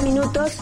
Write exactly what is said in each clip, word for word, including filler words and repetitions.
minutos.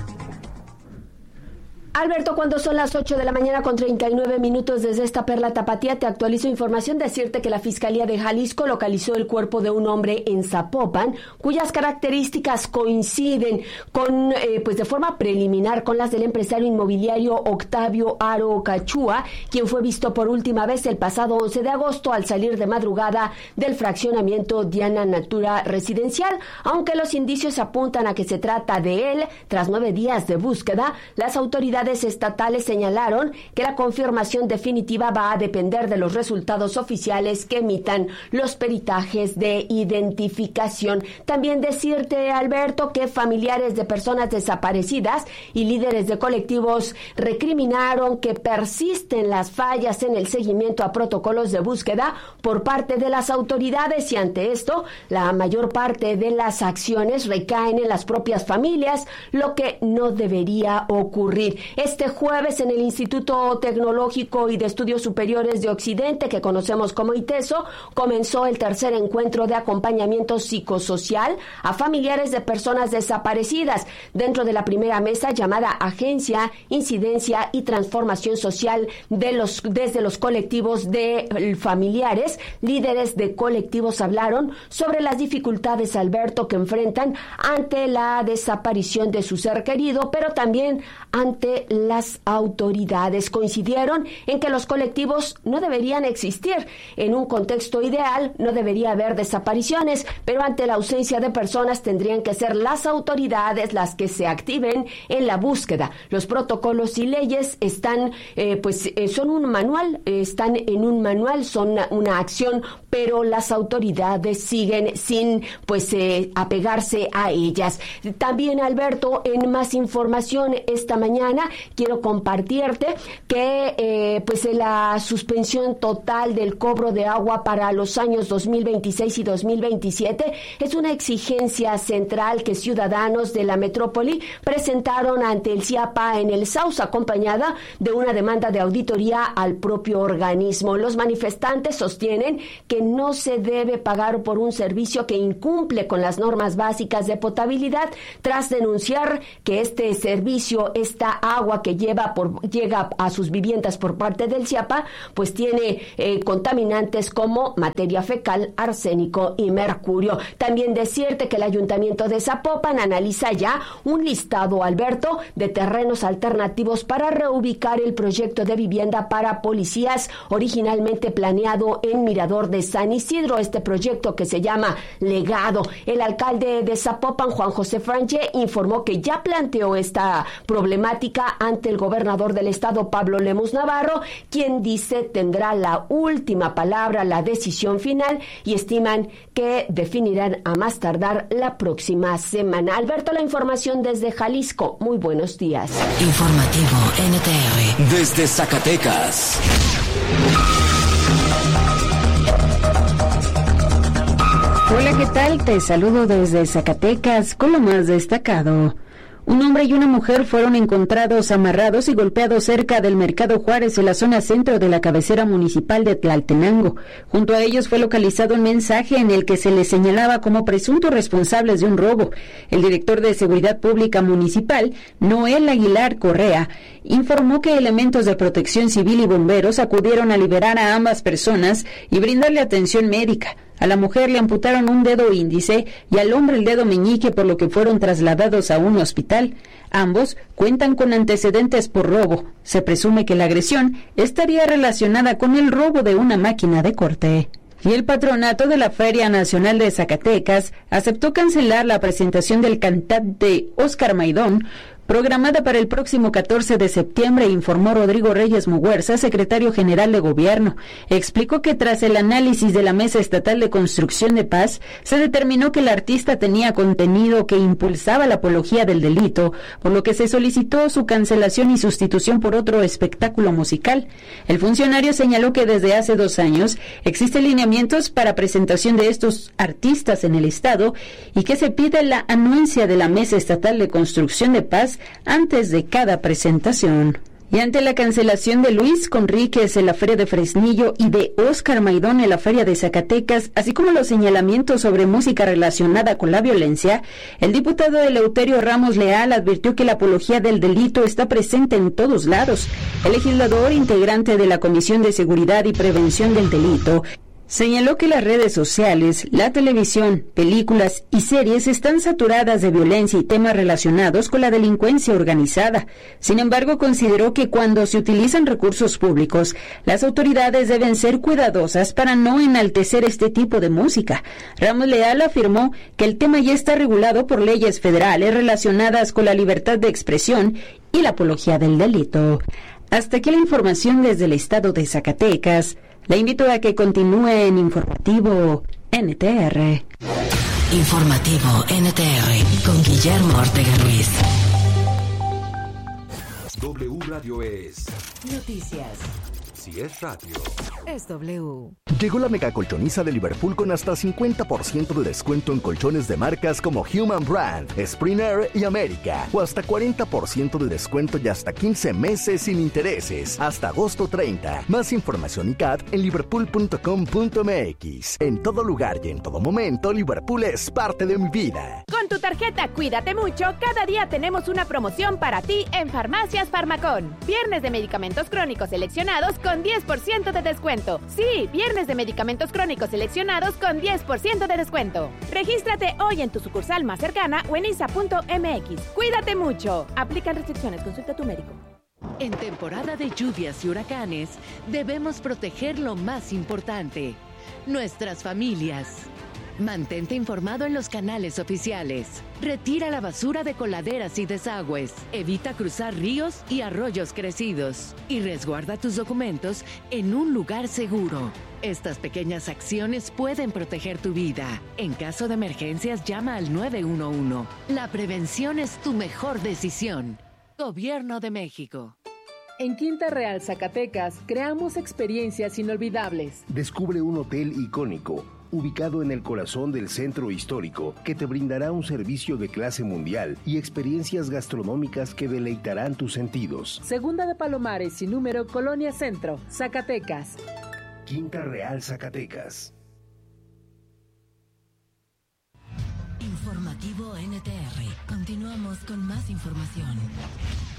Alberto, cuando son las ocho de la mañana con treinta y nueve minutos desde esta Perla Tapatía, te actualizo información. Decirte que la Fiscalía de Jalisco localizó el cuerpo de un hombre en Zapopan, cuyas características coinciden con, eh, pues de forma preliminar con las del empresario inmobiliario Octavio Aro Cachúa, quien fue visto por última vez el pasado once de agosto al salir de madrugada del fraccionamiento Diana Natura Residencial. Aunque los indicios apuntan a que se trata de él, tras nueve días de búsqueda, las autoridades estatales señalaron que la confirmación definitiva va a depender de los resultados oficiales que emitan los peritajes de identificación. También decirte, Alberto, que familiares de personas desaparecidas y líderes de colectivos recriminaron que persisten las fallas en el seguimiento a protocolos de búsqueda por parte de las autoridades, y ante esto, la mayor parte de las acciones recaen en las propias familias, lo que no debería ocurrir. Este jueves, en el Instituto Tecnológico y de Estudios Superiores de Occidente, que conocemos como ITESO, comenzó el tercer encuentro de acompañamiento psicosocial a familiares de personas desaparecidas, dentro de la primera mesa llamada Agencia, Incidencia y Transformación Social de los, desde los colectivos de familiares. Líderes de colectivos hablaron sobre las dificultades, Alberto, que enfrentan ante la desaparición de su ser querido, pero también ante las autoridades. Coincidieron en que los colectivos no deberían existir. En un contexto ideal no debería haber desapariciones, pero ante la ausencia de personas tendrían que ser las autoridades las que se activen en la búsqueda. Los protocolos y leyes están, eh, pues, eh, son un manual, eh, están en un manual, son una, una acción, pero las autoridades siguen sin, pues, eh, apegarse a ellas. También, Alberto, en más información esta mañana, quiero compartirte que eh, pues la suspensión total del cobro de agua para los años dos mil veintiséis y dos mil veintisiete es una exigencia central que ciudadanos de la metrópoli presentaron ante el CIAPA en el S A U S, acompañada de una demanda de auditoría al propio organismo. Los manifestantes sostienen que no se debe pagar por un servicio que incumple con las normas básicas de potabilidad, tras denunciar que este servicio, esta agua que lleva por, llega a sus viviendas por parte del CIAPA, pues tiene eh, contaminantes como materia fecal, arsénico y mercurio. También decirte que el Ayuntamiento de Zapopan analiza ya un listado, Alberto, de terrenos alternativos para reubicar el proyecto de vivienda para policías originalmente planeado en Mirador de San Isidro, este proyecto que se llama Legado. El alcalde de Zapopan, Juan José Franche, informó que ya planteó esta problemática ante el gobernador del estado, Pablo Lemus Navarro, quien dice tendrá la última palabra, la decisión final, y estiman que definirán a más tardar la próxima semana. Alberto, la información desde Jalisco. Muy buenos días. Informativo N T R desde Zacatecas. Hola, ¿qué tal? Te saludo desde Zacatecas con lo más destacado. Un hombre y una mujer fueron encontrados amarrados y golpeados cerca del Mercado Juárez, en la zona centro de la cabecera municipal de Tlaltenango. Junto a ellos fue localizado un mensaje en el que se les señalaba como presuntos responsables de un robo. El director de Seguridad Pública Municipal, Noel Aguilar Correa, informó que elementos de protección civil y bomberos acudieron a liberar a ambas personas y brindarle atención médica. A la mujer le amputaron un dedo índice y al hombre el dedo meñique, por lo que fueron trasladados a un hospital. Ambos cuentan con antecedentes por robo. Se presume que la agresión estaría relacionada con el robo de una máquina de corte. Y el patronato de la Feria Nacional de Zacatecas aceptó cancelar la presentación del cantante Óscar Maidón, programada para el próximo catorce de septiembre, informó Rodrigo Reyes Muguerza, secretario general de Gobierno. Explicó que tras el análisis de la Mesa Estatal de Construcción de Paz, se determinó que el artista tenía contenido que impulsaba la apología del delito, por lo que se solicitó su cancelación y sustitución por otro espectáculo musical. El funcionario señaló que desde hace dos años existen lineamientos para presentación de estos artistas en el Estado y que se pide la anuencia de la Mesa Estatal de Construcción de Paz antes de cada presentación. Y ante la cancelación de Luis Conríquez en la Feria de Fresnillo y de Óscar Maidón en la Feria de Zacatecas, así como los señalamientos sobre música relacionada con la violencia, el diputado Eleuterio Ramos Leal advirtió que la apología del delito está presente en todos lados. El legislador, integrante de la Comisión de Seguridad y Prevención del Delito, señaló que las redes sociales, la televisión, películas y series están saturadas de violencia y temas relacionados con la delincuencia organizada. Sin embargo, consideró que cuando se utilizan recursos públicos, las autoridades deben ser cuidadosas para no enaltecer este tipo de música. Ramos Leal afirmó que el tema ya está regulado por leyes federales relacionadas con la libertad de expresión y la apología del delito. Hasta aquí la información desde el estado de Zacatecas. Le invito a que continúe en Informativo N T R. Informativo N T R con Guillermo Ortega Ruiz. W Radio es noticias. Si es radio, es W. Llegó la mega colchoniza de Liverpool con hasta cincuenta por ciento de descuento en colchones de marcas como Human Brand, Springer y América. O hasta cuarenta por ciento de descuento y hasta quince meses sin intereses. Hasta agosto treinta. Más información y C A T en liverpool punto com punto m x. En todo lugar y en todo momento, Liverpool es parte de mi vida. Con tu tarjeta Cuídate Mucho, cada día tenemos una promoción para ti en Farmacias Farmacón. Viernes de medicamentos crónicos seleccionados con diez por ciento de descuento. Sí, viernes de medicamentos crónicos seleccionados con diez por ciento de descuento. Regístrate hoy en tu sucursal más cercana o en I S A punto m x. Cuídate mucho. Aplican restricciones. Consulta a tu médico. En temporada de lluvias y huracanes, debemos proteger lo más importante: nuestras familias. Mantente informado en los canales oficiales. Retira la basura de coladeras y desagües. Evita cruzar ríos y arroyos crecidos. Y resguarda tus documentos en un lugar seguro. Estas pequeñas acciones pueden proteger tu vida. En caso de emergencias, llama al nueve uno uno. La prevención es tu mejor decisión. Gobierno de México. En Quinta Real, Zacatecas, creamos experiencias inolvidables. Descubre un hotel icónico, ubicado en el corazón del centro histórico, que te brindará un servicio de clase mundial y experiencias gastronómicas que deleitarán tus sentidos. Segunda de Palomares y número Colonia Centro, Zacatecas. Quinta Real, Zacatecas. Informativo N T R. Continuamos con más información.